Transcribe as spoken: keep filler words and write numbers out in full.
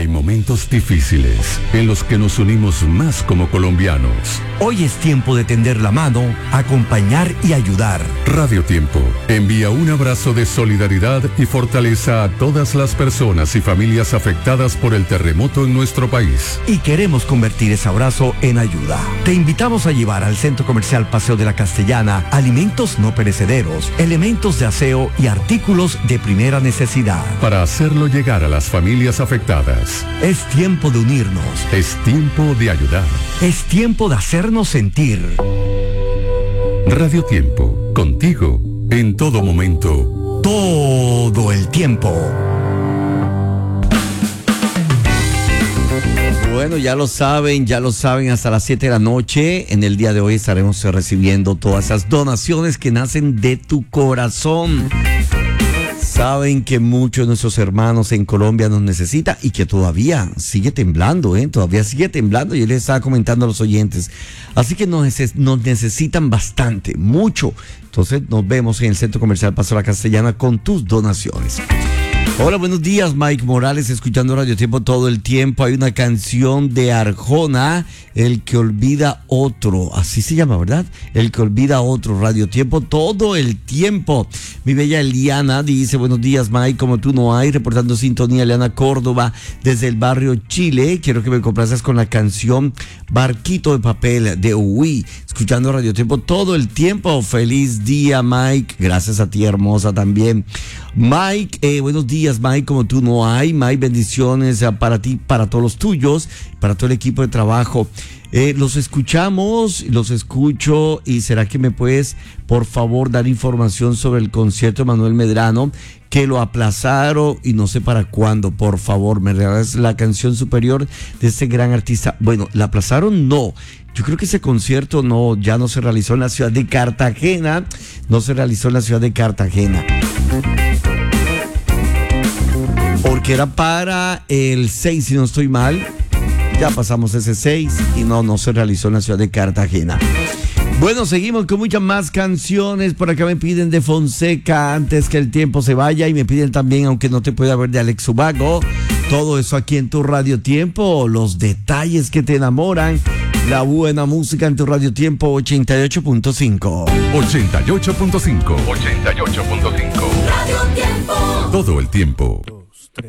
en momentos difíciles, en los que nos unimos más como colombianos. Hoy es tiempo de tender la mano, acompañar y ayudar. Radio Tiempo envía un abrazo de solidaridad y fortaleza a todas las personas y familias afectadas por el terremoto en nuestro país. Y queremos convertir ese abrazo en ayuda. Te invitamos a llevar al Centro Comercial Paseo de la Castellana alimentos no perecederos, elementos de aseo y artículos de primera necesidad. Para hacerlo llegar a las familias afectadas. Es tiempo de unirnos. Es tiempo de ayudar. Es tiempo de hacernos sentir. Radio Tiempo, contigo, en todo momento. Todo el tiempo. Bueno, ya lo saben, ya lo saben, hasta las siete de la noche. En el día de hoy estaremos recibiendo todas esas donaciones que nacen de tu corazón. Saben que muchos de nuestros hermanos en Colombia nos necesitan y que todavía sigue temblando, ¿eh? Todavía sigue temblando. Yo les estaba comentando a los oyentes. Así que nos, neces- nos necesitan bastante, mucho. Entonces nos vemos en el Centro Comercial Paseo La Castellana con tus donaciones. Hola, buenos días, Mike Morales, escuchando Radio Tiempo todo el tiempo. Hay una canción de Arjona, El que olvida otro, así se llama, ¿verdad? El que olvida otro, Radio Tiempo todo el tiempo. Mi bella Eliana dice, buenos días, Mike, como tú no hay, reportando sintonía, Eliana Córdoba, desde el barrio Chile. Quiero que me complaces con la canción Barquito de Papel de Uy, escuchando Radio Tiempo todo el tiempo. Feliz día, Mike, gracias a ti, hermosa, también. Mike, eh, buenos días, Mike, como tú no hay. Mike, bendiciones eh, para ti, para todos los tuyos, para todo el equipo de trabajo. Eh, los escuchamos, los escucho, y ¿será que me puedes, por favor, dar información sobre el concierto de Manuel Medrano, que lo aplazaron y no sé para cuándo? Por favor, me regalas la canción superior de este gran artista. Bueno, ¿la aplazaron? No. Yo creo que ese concierto no, ya no se realizó en la ciudad de Cartagena, no se realizó en la ciudad de Cartagena. Porque era para el seis, si no estoy mal. Ya pasamos ese seis y no, no se realizó en la ciudad de Cartagena. Bueno, seguimos con muchas más canciones. Por acá me piden de Fonseca, Antes que el tiempo se vaya, y me piden también, aunque no te pueda ver, de Alex Ubago. Todo eso aquí en tu Radio Tiempo, los detalles que te enamoran, la buena música en tu Radio Tiempo ochenta y ocho punto cinco. ochenta y ocho punto cinco. ochenta y ocho punto cinco. Radio Tiempo. Todo el tiempo.